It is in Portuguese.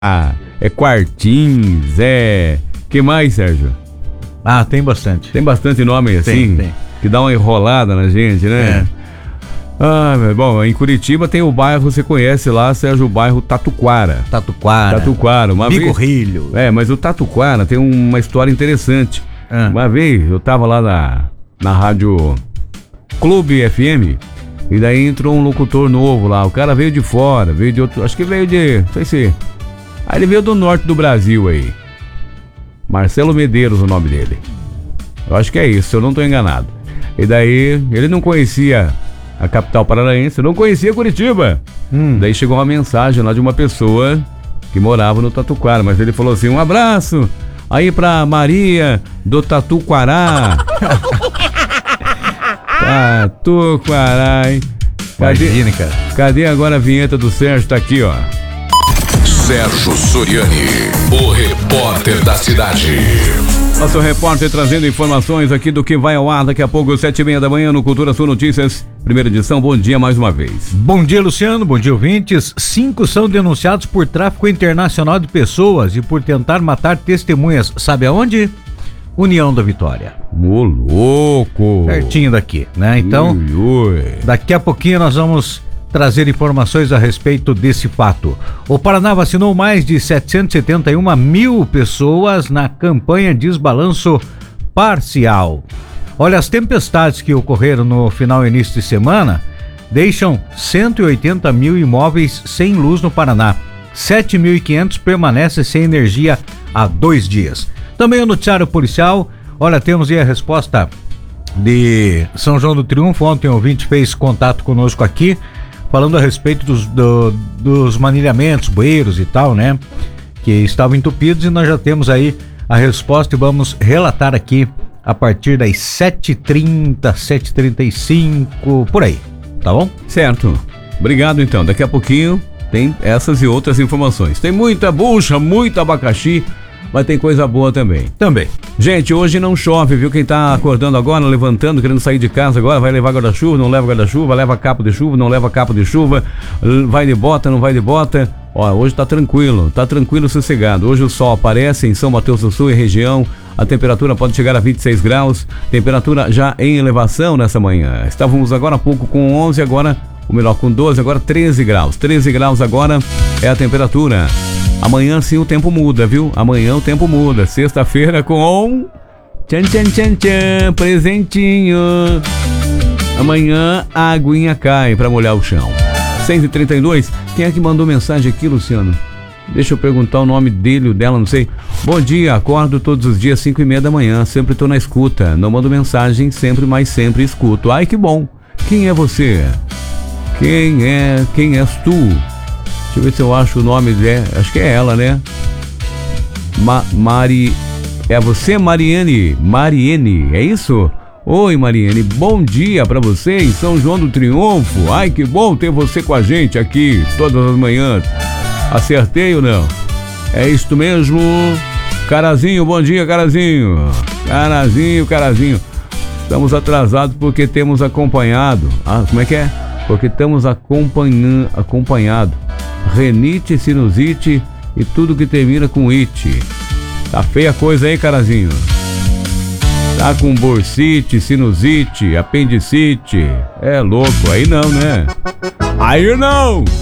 é Quartins, que mais, Sérgio? Tem bastante. Tem bastante nome assim? Tem. Que dá uma enrolada na gente, né? Bom, em Curitiba tem o bairro, você conhece lá, Sérgio, o bairro Tatuquara. Tatuquara, uma vez... Bigorrilho. Mas o Tatuquara tem uma história interessante. Uma vez eu tava lá na rádio Clube FM, e daí entrou um locutor novo lá, o cara veio de fora, veio de outro, acho que veio de, não sei se... Aí ele veio do norte do Brasil aí. Marcelo Medeiros o nome dele. Eu acho que é isso, se eu não tô enganado. E daí, ele não conhecia a capital paranaense, não conhecia Curitiba. Daí chegou uma mensagem lá de uma pessoa que morava no Tatuquara, mas ele falou assim, um abraço aí pra Maria do Tatuquará. Tatuquará, hein? Imagine, cara. Cadê agora a vinheta do Sérgio? Tá aqui, ó. Sérgio Soriani, o repórter da cidade. Nosso repórter trazendo informações aqui do que vai ao ar daqui a pouco, 7h30 da manhã, no Cultura Sul Notícias, primeira edição. Bom dia mais uma vez. Bom dia, Luciano. Bom dia, ouvintes. 5 são denunciados por tráfico internacional de pessoas e por tentar matar testemunhas. Sabe aonde? União da Vitória. Ô, louco! Pertinho daqui, né? Então, daqui a pouquinho nós vamos trazer informações a respeito desse fato. O Paraná vacinou mais de 771 mil pessoas na campanha de desbalanço parcial. Olha, as tempestades que ocorreram no final e início de semana deixam 180 mil imóveis sem luz no Paraná. 7.500 permanecem sem energia há 2 dias. Também o noticiário policial. Olha, temos aí a resposta de São João do Triunfo. Ontem o ouvinte fez contato conosco aqui, falando a respeito dos manilhamentos, bueiros e tal, né? Que estavam entupidos, e nós já temos aí a resposta e vamos relatar aqui a partir das 7h30, 7h35, por aí, tá bom? Certo. Obrigado, então. Daqui a pouquinho tem essas e outras informações. Tem muita bucha, muito abacaxi, mas tem coisa boa também. Gente, hoje não chove, viu? Quem tá acordando agora, levantando, querendo sair de casa agora, vai levar guarda-chuva, não leva guarda-chuva, leva capo de chuva, não leva capo de chuva, vai de bota, não vai de bota. Ó, hoje tá tranquilo, sossegado. Hoje o sol aparece em São Mateus do Sul e região, a temperatura pode chegar a 26 graus, temperatura já em elevação nessa manhã. Estávamos agora há pouco com 11, agora, ou melhor, com 12, agora 13 graus. 13 graus agora é a temperatura. Amanhã sim o tempo muda, viu? Amanhã o tempo muda. Sexta-feira com... Tchan, presentinho. Amanhã a aguinha cai pra molhar o chão. 6h32. Quem é que mandou mensagem aqui, Luciano? Deixa eu perguntar o nome dele ou dela, não sei. Bom dia, acordo todos os dias 5h30 da manhã. Sempre tô na escuta. Não mando mensagem, sempre, mas sempre escuto. Ai, que bom. Quem é você? Quem és tu? Deixa eu ver se eu acho o nome dela. Acho que é ela, né? É você, Mariane? Mariane, é isso? Oi, Mariane, bom dia pra você em São João do Triunfo. Ai, que bom ter você com a gente aqui todas as manhãs. Acertei ou não? É isto mesmo? Carazinho, bom dia, Carazinho. Carazinho. Estamos atrasados porque temos acompanhado. Como é que é? Porque estamos acompanhado. Renite, sinusite e tudo que termina com it. Tá feia a coisa aí, Carazinho. Tá com bursite, sinusite, apendicite. É louco, aí não, né? Aí não!